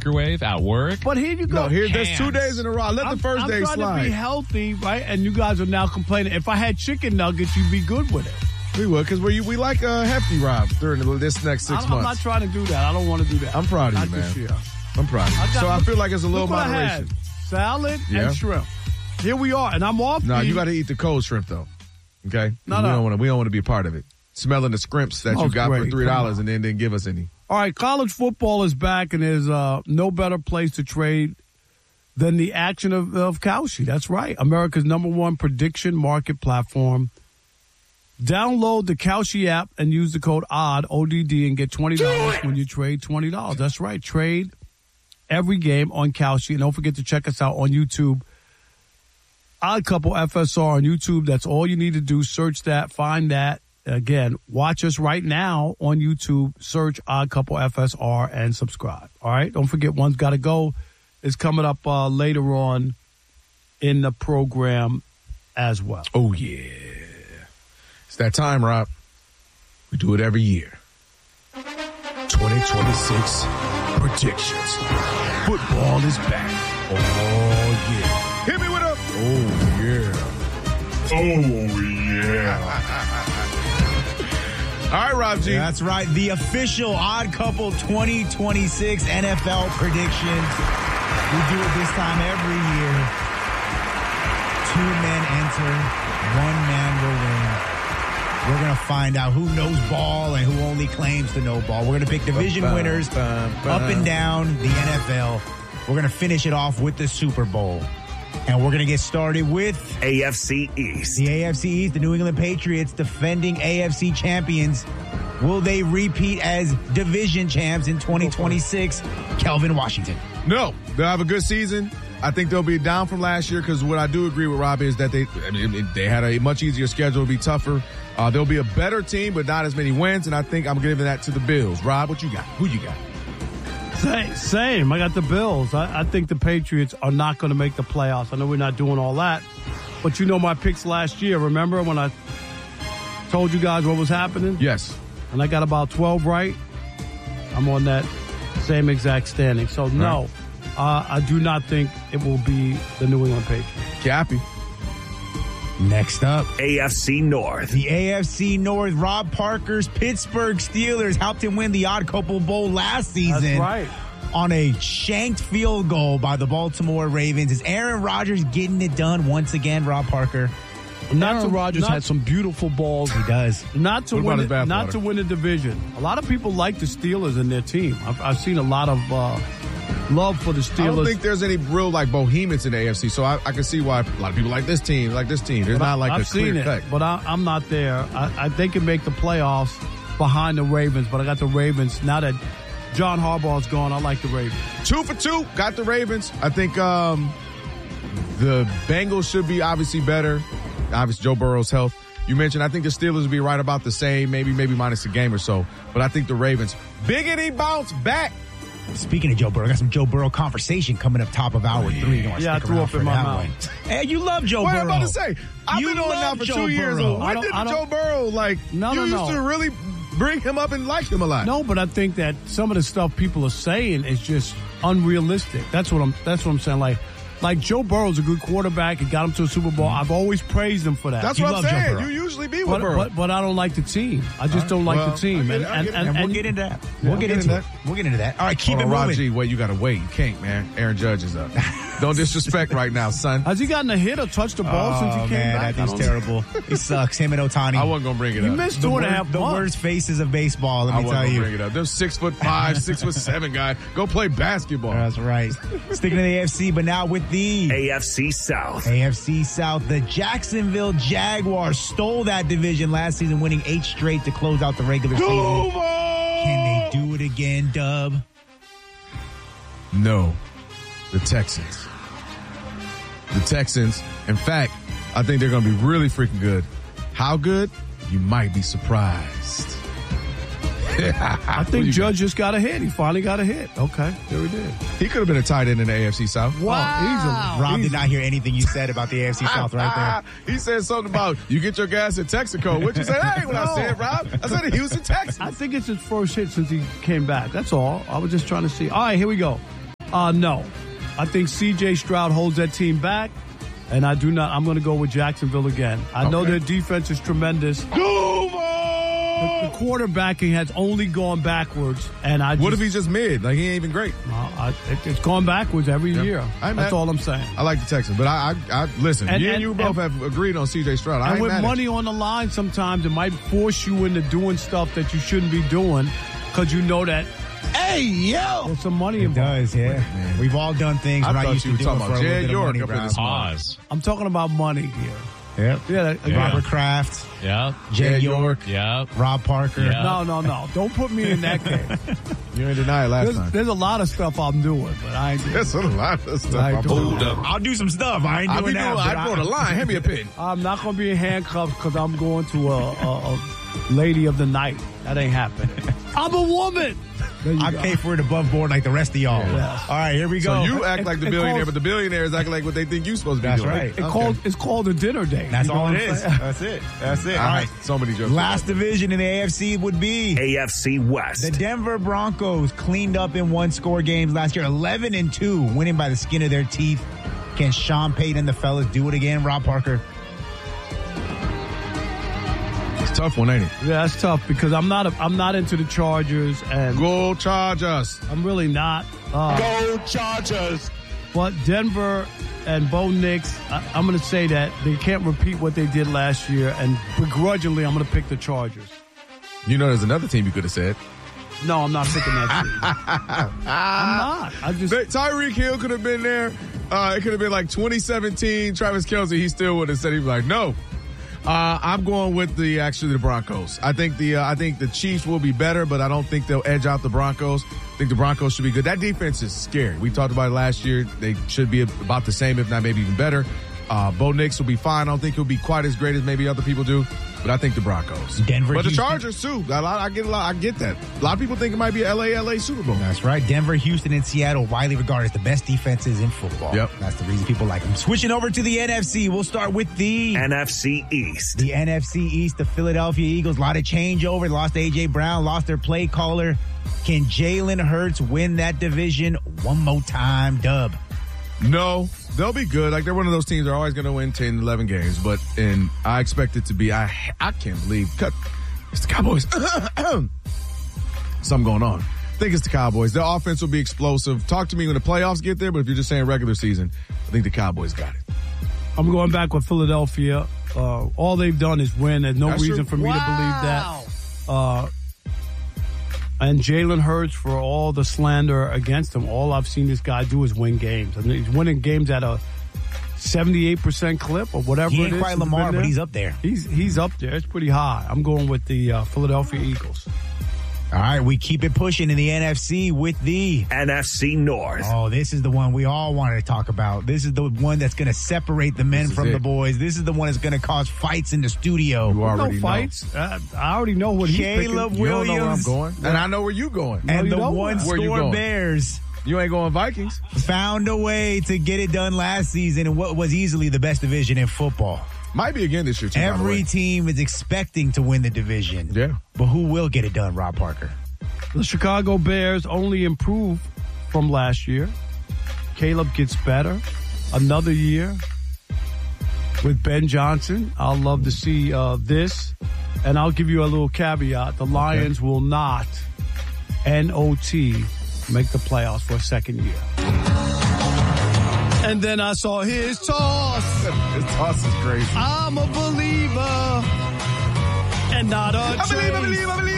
microwave at work. But here you go. No, there's 2 days in a row. Let the first day slide. I'm trying to be healthy, right? And you guys are now complaining. If I had chicken nuggets, you'd be good with it. We would, because we like a hefty, Rob, during this next 6 months. I'm not trying to do that. I don't want to do that. I'm proud of you, man. This year. I'm proud of you. So I feel like it's a little moderation. Salad and shrimp. Here we are, and I'm off. No, you got to eat the cold shrimp, though. Okay? No. We don't want to be a part of it. Smelling the scrimps that you got for $3 and then didn't give us any. All right, college football is back, and there's no better place to trade than the action of Kalshi. That's right. America's #1 prediction market platform. Download the Kalshi app and use the code ODD and get $20 when you trade $20. That's right. Trade every game on Kalshi. And don't forget to check us out on YouTube. Odd Couple FSR on YouTube. That's all you need to do. Search that. Find that. Again, watch us right now on YouTube. Search Odd Couple FSR and subscribe. All right? Don't forget, One's Gotta Go is coming up later on in the program as well. Oh, yeah. It's that time, Rob. We do it every year. 2026 predictions. Football is back. Oh, yeah. Hit me with a... Oh, yeah. Oh, yeah. All right, Rob G. That's right. The official Odd Couple 2026 NFL predictions. We do it this time every year. 2 men enter, 1 man will win. We're going to find out who knows ball and who only claims to know ball. We're going to pick division winners up and down the NFL. We're going to finish it off with the Super Bowl. And we're going to get started with AFC East. The AFC East, the New England Patriots, defending AFC champions. Will they repeat as division champs in 2026? Kelvin Washington. No, they'll have a good season. I think they'll be down from last year because what I do agree with Rob is that they had a much easier schedule. It'll be tougher. They'll be a better team, but not as many wins. And I think I'm giving that to the Bills. Rob, what you got? Who you got? Same. I got the Bills. I think the Patriots are not going to make the playoffs. I know we're not doing all that, but you know my picks last year. Remember when I told you guys what was happening? Yes. And I got about 12 right. I'm on that same exact standing. So, no, I do not think it will be the New England Patriots. Cappy. Next up, AFC North. The AFC North, Rob Parker's Pittsburgh Steelers helped him win the Odd Couple Bowl last season. That's right. On a shanked field goal by the Baltimore Ravens. Is Aaron Rodgers getting it done once again, Rob Parker? Aaron Rodgers had some beautiful balls. He does. Not to win the division. A lot of people like the Steelers in their team. I've seen a lot of love for the Steelers. I don't think there's any real behemoths in the AFC, so I can see why a lot of people like this team. There's not a clear cut. But I'm not there. They can make the playoffs behind the Ravens, but I got the Ravens. Now that John Harbaugh's gone, I like the Ravens. 2 for 2, got the Ravens. I think the Bengals should be obviously better. Obviously, Joe Burrow's health. You mentioned, I think the Steelers will be right about the same, maybe minus a game or so. But I think the Ravens, biggity bounce back. Speaking of Joe Burrow, I got some Joe Burrow conversation coming up top of hour 3. I threw up in my mouth. Hey, you love Joe Burrow. I'm about to say, I've been on now for 2 years. When did Joe Burrow, you used to really bring him up and like him a lot. No, but I think that some of the stuff people are saying is just unrealistic. That's what I'm saying. Like Joe Burrow's a good quarterback. He got him to a Super Bowl. I've always praised him for that. That's what I'm saying. You usually be with Burrow. But I don't like the team. I just don't like the team. And we'll get into that. We'll get into that. All right, keep it moving. Raji, wait, you got to wait. You can't, man. Aaron Judge is up. Don't disrespect right now, son. Has he gotten a hit or touched the ball since he came back? That dude's terrible. He sucks. Him and Ohtani. I wasn't going to bring it up. You missed 2.5 months. The worst faces of baseball, let me tell you. I wasn't going to bring it up. They're 6'5", 6'7" guy. Go play basketball. That's right. Sticking to the AFC, but now with the AFC South. AFC South. The Jacksonville Jaguars stole that division last season, winning 8 straight to close out the regular season. Can they do it again, Dub? No. The Texans. In fact, I think they're going to be really freaking good. How good? You might be surprised. I think Judge just got a hit. He finally got a hit. Okay, there he did. He could have been a tight end in the AFC South. Wow. Rob did not hear anything you said about the AFC South right there. He said something about you get your gas at Texaco. What'd you say? Hey, when I said, Rob? I said Houston, Texas. I think it's his first hit since he came back. That's all. I was just trying to see. All right, here we go. No. I think C.J. Stroud holds that team back, and I'm going to go with Jacksonville again. I know their defense is tremendous. The quarterbacking has only gone backwards, and what if he's just mid? Like, he ain't even great. It's gone backwards every year. That's all I'm saying. I like the Texans, but I listen. You both have agreed on C.J. Stroud. And with money on the line, sometimes it might force you into doing stuff that you shouldn't be doing because you know that. Hey, yo! There's some money involved. It does, yeah. Man. We've all done things we're not used to doing for a little bit of money, bro. Pause. I'm talking about money here. Yep. Yeah. Robert Kraft. Yep. Jay York. Yep. Rob Parker. Yep. No. Don't put me in that game. You ain't deny it last time. There's a lot of stuff I'm doing, but I ain't doing There's a lot of stuff I'm doing. I'll do some stuff. I ain't doing that. I'd draw the line. Hand me a pin. I'm not going to be in handcuffs because I'm going to a lady of the night. That ain't happening. I'm a woman. I pay for it above board like the rest of y'all. Yeah. All right, here we go. So you act like the billionaire, but the billionaires act like what they think you're supposed to be doing. That's right. It's called a dinner date. That's all it is. That's it. All right. So many jokes. Last division in the AFC would be AFC West. The Denver Broncos cleaned up in one-score games last year, 11-2, winning by the skin of their teeth. Can Sean Payton and the fellas do it again, Rob Parker? Tough one, ain't it? Yeah, that's tough because I'm not into the Chargers and go Chargers. I'm really not. Go Chargers. But Denver and Bo Nix, I'm going to say that they can't repeat what they did last year, and begrudgingly, I'm going to pick the Chargers. You know, there's another team you could have said. No, I'm not picking that team. I'm not. Tyreek Hill could have been there. It could have been like 2017. Travis Kelce, he still would have said, he was like, no. I'm going with the Broncos. I think the Chiefs will be better, but I don't think they'll edge out the Broncos. I think the Broncos should be good. That defense is scary. We talked about it last year. They should be about the same, if not maybe even better. Bo Nix will be fine. I don't think he'll be quite as great as maybe other people do, but I think the Broncos. Denver, but the Houston. Chargers too. I get that. A lot of people think it might be a LA Super Bowl. That's right. Denver, Houston, and Seattle widely regarded as the best defenses in football. Yep. That's the reason people like them. Switching over to the NFC, we'll start with the NFC East. The NFC East, the Philadelphia Eagles. A lot of changeover. Lost A.J. Brown, lost their play caller. Can Jalen Hurts win that division one more time, Dub? No, they'll be good. Like, they're one of those teams that are always going to win 10, 11 games. And I expect it to be, I can't believe, it's the Cowboys. Something going on. I think it's the Cowboys. Their offense will be explosive. Talk to me when the playoffs get there, but if you're just saying regular season, I think the Cowboys got it. I'm going back with Philadelphia. All they've done is win. There's no reason for me to believe that. And Jalen Hurts, for all the slander against him, all I've seen this guy do is win games. I mean, he's winning games at a 78% clip or whatever it is. He ain't quite Lamar, but he's up there. He's up there. It's pretty high. I'm going with the Philadelphia Eagles. All right, we keep it pushing in the NFC with the NFC North. Oh, this is the one we all wanted to talk about. This is the one that's going to separate the men from the boys. This is the one that's going to cause fights in the studio. You already know. Fights. I already know what he's picking. Caleb You don't Williams. know where I'm going. And I know where you going. And the Where you one-score going? Bears You ain't going Vikings. found a way to get it done last season in what was easily the best division in football. Might be again this year, too, by the Every way. team is expecting to win the division. Yeah. But who will get it done, Rob Parker? The Chicago Bears only improved from last year. Caleb gets better. Another year with Ben Johnson. I'll love to see this. And I'll give you a little caveat. The Lions will not, N-O-T, make the playoffs for a second year. And then I saw his toss. His toss is crazy. I'm a believer and not a I believe.